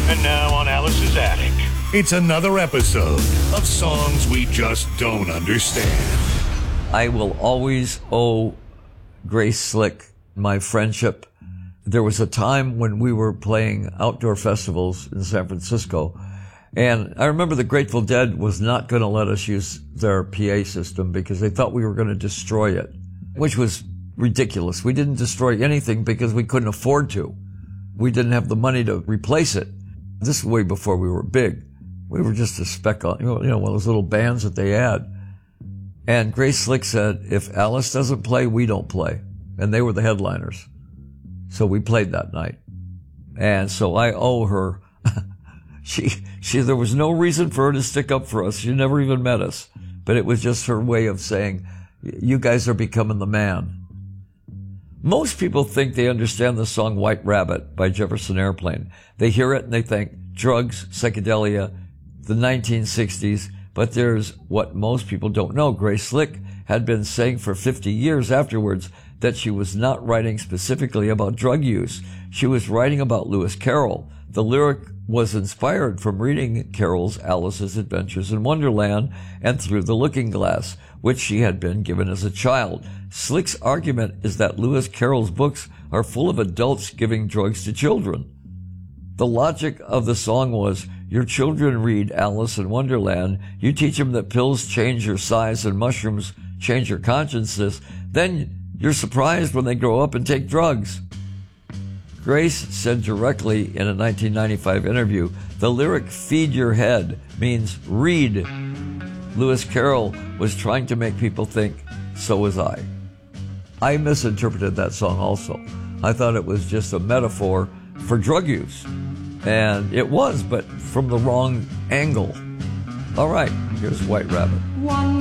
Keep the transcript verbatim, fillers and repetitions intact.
And now on Alice's Attic, it's another episode of Songs We Just Don't Understand. I will always owe Grace Slick my friendship. There was a time when we were playing outdoor festivals in San Francisco, and I remember the Grateful Dead was not going to let us use their P A system because they thought we were going to destroy it, which was ridiculous. We didn't destroy anything because we couldn't afford to. We didn't have the money to replace it. This is way before we were big. We were just a speck on, you know, you know, one of those little bands that they had. And Grace Slick said, if Alice doesn't play, we don't play. And they were the headliners. So we played that night. And so I owe her. she, she, there was no reason for her to stick up for us. She never even met us. But it was just her way of saying, you guys are becoming the man. Most people think they understand the song White Rabbit by Jefferson Airplane. They hear it and they think drugs, psychedelia, the nineteen sixties. But there's what most people don't know. Grace Slick had been saying for fifty years afterwards that she was not writing specifically about drug use. She was writing about Lewis Carroll. The lyric was inspired from reading Carroll's Alice's Adventures in Wonderland and Through the Looking Glass, which she had been given as a child. Slick's argument is that Lewis Carroll's books are full of adults giving drugs to children. The logic of the song was, your children read Alice in Wonderland, you teach them that pills change your size and mushrooms change your consciousness, then you're surprised when they grow up and take drugs. Grace said directly in a nineteen ninety-five interview, the lyric feed your head means read. Lewis Carroll was trying to make people think, so was I. I misinterpreted that song also. I thought it was just a metaphor for drug use. And it was, but from the wrong angle. All right, here's White Rabbit. One